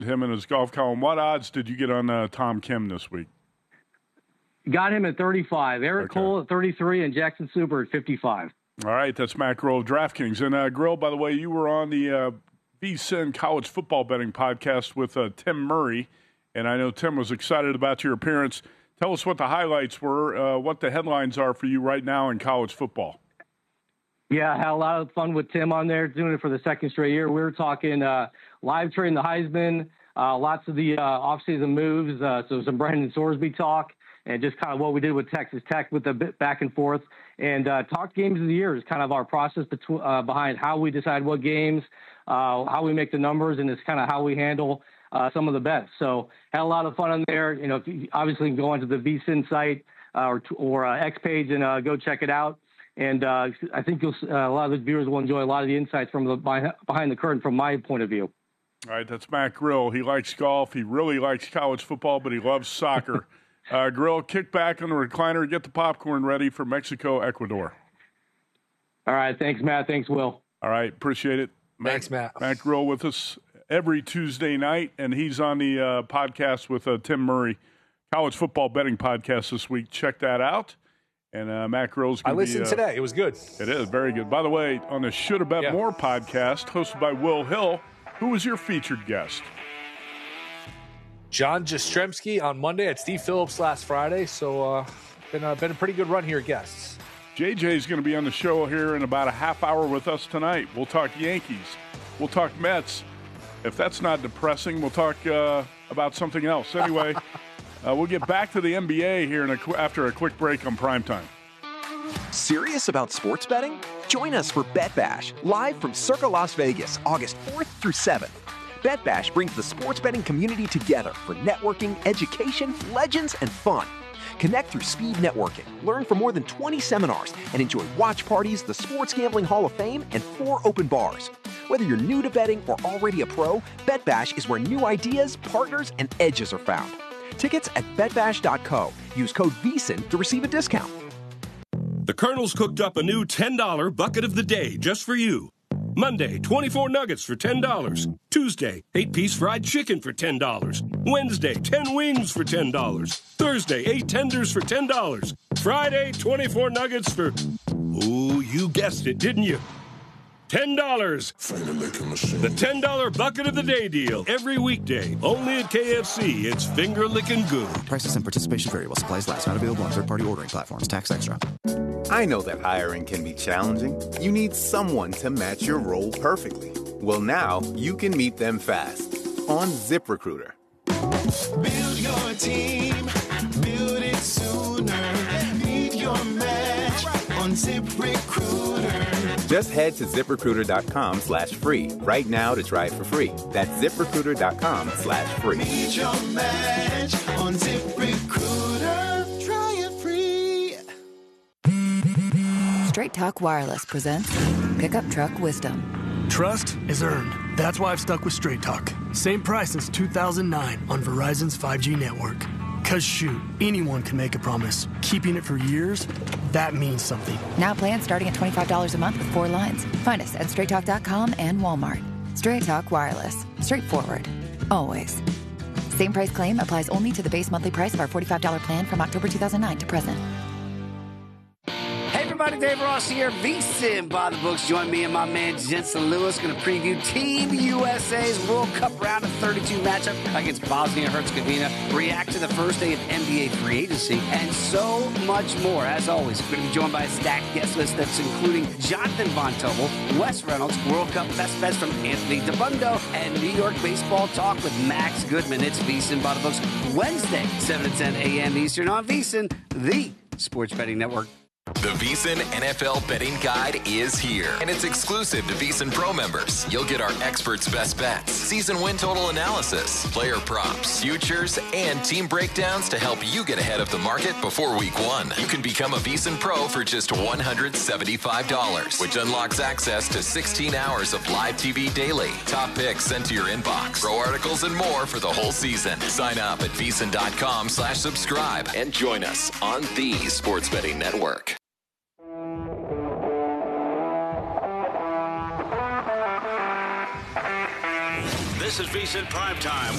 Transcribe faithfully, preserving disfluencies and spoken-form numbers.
him and his golf column. What odds did you get on uh, Tom Kim this week? Got him at thirty-five. Eric Okay. Cole at thirty-three and Jackson Super at fifty-five. All right, that's Matt Grill of DraftKings. And, uh, Grill, by the way, you were on the uh, VSiN College Football Betting Podcast with uh, Tim Murray, and I know Tim was excited about your appearance. Tell us what the highlights were, uh, what the headlines are for you right now in college football. Yeah, I had a lot of fun with Tim on there, doing it for the second straight year. We were talking uh, live trading the Heisman, uh, lots of the uh, offseason moves, uh, so some Brandon Sorsby talk, and just kind of what we did with Texas Tech with the bit back and forth. And uh, talk games of the year is kind of our process between, uh, behind how we decide what games, uh, how we make the numbers, and it's kind of how we handle uh, some of the bets. So had a lot of fun on there. You know, if you obviously can go onto the VSiN site uh, or, or uh, X page and uh, go check it out. And uh, I think you'll, uh, a lot of the viewers will enjoy a lot of the insights from the behind the curtain from my point of view. All right, that's Matt Grill. He likes golf. He really likes college football, but he loves soccer. uh, Grill, kick back on the recliner, get the popcorn ready for Mexico, Ecuador. All right, thanks, Matt. Thanks, Will. All right, appreciate it. Matt, Thanks, Matt. Matt Grill with us every Tuesday night, and he's on the uh, podcast with uh, Tim Murray, College Football Betting Podcast this week. Check that out. And uh, Matt Grill's going I to be... listened uh, today. It was good. It is, very good. By the way, on the Should Have Bet Yeah. More podcast, hosted by Will Hill, who was your featured guest? John Jastrzemski on Monday at Steve Phillips last Friday. So, uh, been, uh, been a pretty good run here, guests. J J's going to be on the show here in about a half hour with us tonight. We'll talk Yankees. We'll talk Mets. If that's not depressing, we'll talk uh, about something else. Anyway, uh, we'll get back to the N B A here in a qu- after a quick break on Primetime. Serious about sports betting? Join us for Bet Bash, live from Circa Las Vegas, August fourth through seventh. Bet Bash brings the sports betting community together for networking, education, legends, and fun. Connect through speed networking, learn from more than twenty seminars, and enjoy watch parties, the Sports Gambling Hall of Fame, and four open bars. Whether you're new to betting or already a pro, Bet Bash is where new ideas, partners, and edges are found. Tickets at bet bash dot co. Use code VSiN to receive a discount. The Colonel's cooked up a new ten dollar bucket of the day just for you. Monday, twenty-four nuggets for ten dollars. Tuesday, eight-piece fried chicken for ten dollars. Wednesday, ten wings for ten dollars. Thursday, eight tenders for ten dollars. Friday, twenty-four nuggets for... Ooh, you guessed it, didn't you? ten dollars. The ten dollar bucket of the day deal. Every weekday. Only at K F C. It's finger licking good. Prices and participation vary while supplies last. Not available on third-party ordering platforms. Tax extra. I know that hiring can be challenging. You need someone to match your role perfectly. Well, now you can meet them fast on ZipRecruiter. Build your team. Build it sooner. Meet your match on ZipRecruiter. Just head to ZipRecruiter.com slash free right now to try it for free. That's ZipRecruiter.com slash free. Meet your match on ZipRecruiter. Try it free. Straight Talk Wireless presents Pickup Truck Wisdom. Trust is earned. That's why I've stuck with Straight Talk. Same price since two thousand nine on Verizon's five G network. Cause shoot, anyone can make a promise. Keeping it for years, that means something. Now plans starting at twenty-five dollars a month with four lines. Find us at straight talk dot com and Walmart. Straight Talk Wireless. Straightforward. Always. Same price claim applies only to the base monthly price of our forty-five dollars plan from October two thousand nine to present. Hey everybody, Dave Ross here. VSiN by the books. Join me and my man Jensen Lewis. Going to preview Team U S A's World Cup round of thirty-two matchup against Bosnia-Herzegovina. React to the first day of N B A free agency and so much more. As always, we're going to be joined by a stacked guest list that's including Jonathan Von Tobel, Wes Reynolds, World Cup best bets from Anthony DeBundo, and New York baseball talk with Max Goodman. It's VSiN by the books Wednesday, seven to ten a.m. Eastern on VSiN, the Sports Betting Network. The VSiN N F L Betting Guide is here, and it's exclusive to VSiN Pro members. You'll get our experts' best bets, season win total analysis, player props, futures, and team breakdowns to help you get ahead of the market before week one. You can become a VSiN Pro for just one hundred seventy-five dollars, which unlocks access to sixteen hours of live T V daily, top picks sent to your inbox, pro articles, and more for the whole season. Sign up at VSiN.com slash subscribe and join us on the Sports Betting Network. This is VSiN Primetime